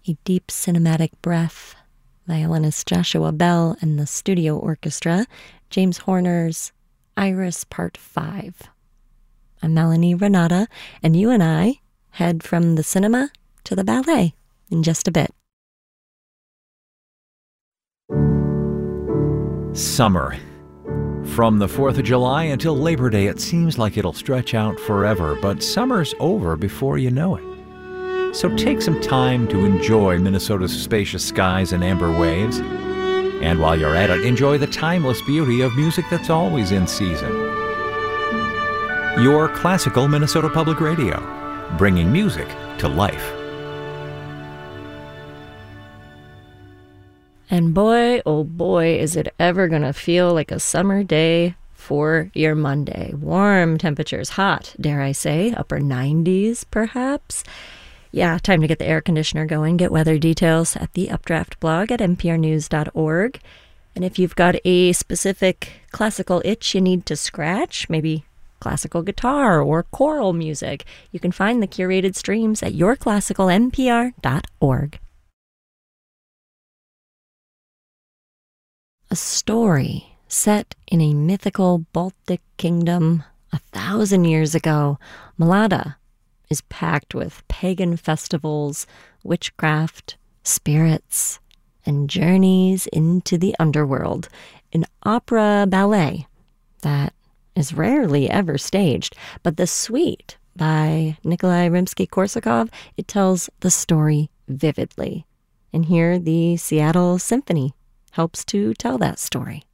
A Deep Cinematic Breath, violinist Joshua Bell and the studio orchestra, James Horner's Iris Part 5. I'm Melanie Renata, and you and I head from the cinema to the ballet in just a bit. Summer. From the 4th of July until Labor Day, it seems like it'll stretch out forever, but summer's over before you know it. So take some time to enjoy Minnesota's spacious skies and amber waves. And while you're at it, enjoy the timeless beauty of music that's always in season. Your classical Minnesota Public Radio, bringing music to life. And boy, oh boy, is it ever going to feel like a summer day for your Monday. Warm temperatures, hot, dare I say, upper 90s perhaps. Yeah, time to get the air conditioner going. Get weather details at the Updraft blog at nprnews.org. And if you've got a specific classical itch you need to scratch, maybe classical guitar or choral music, you can find the curated streams at yourclassicalnpr.org. A story set in a mythical Baltic kingdom 1,000 years ago, Mlada is packed with pagan festivals, witchcraft, spirits, and journeys into the underworld. An opera ballet that is rarely ever staged, but the suite by Nikolai Rimsky-Korsakov, it tells the story vividly. And here the Seattle Symphony helps to tell that story.